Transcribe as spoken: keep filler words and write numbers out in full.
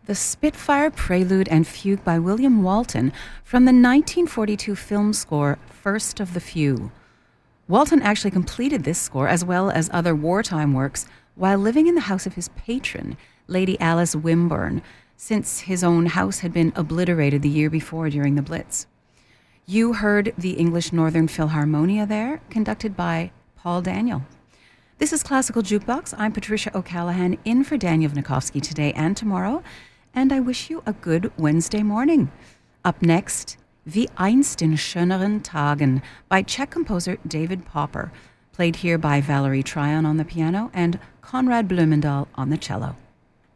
The Spitfire Prelude and Fugue by William Walton from the nineteen forty-two film score First of the Few. Walton actually completed this score, as well as other wartime works, while living in the house of his patron, Lady Alice Wimborne, since his own house had been obliterated the year before during the Blitz. You heard the English Northern Philharmonia there, conducted by Paul Daniel. This is Classical Jukebox. I'm Patricia O'Callaghan, in for Daniel Vnukovsky today and tomorrow, and I wish you a good Wednesday morning. Up next, Wie einst in schöneren Tagen by Czech composer David Popper, played here by Valerie Tryon on the piano and Konrad Blumendahl on the cello.